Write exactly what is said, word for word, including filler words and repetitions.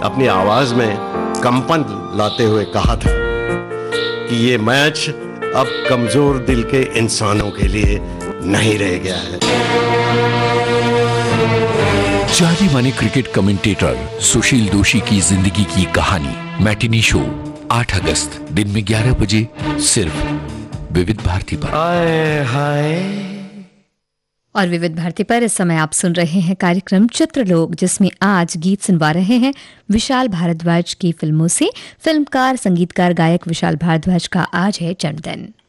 अपनी आवाज में कंपन लाते हुए कहा था कि ये मैच अब कमजोर दिल के इंसानों के लिए नहीं रह गया है। जाने माने क्रिकेट कमेंटेटर सुशील दोषी की जिंदगी की कहानी मैटिनी शो आठ अगस्त दिन में ग्यारह बजे सिर्फ विविध भारती पर। आए हाय। और विविध भारती पर इस समय आप सुन रहे हैं कार्यक्रम चित्रलोक, जिसमें आज गीत सुनवा रहे हैं विशाल भारद्वाज की फिल्मों से। फिल्मकार, संगीतकार, गायक विशाल भारद्वाज का आज है जन्मदिन।